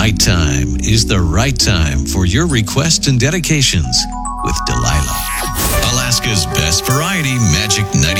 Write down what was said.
right time is the right time for your requests and dedications with Delilah. Alaska's best variety, Magic 90.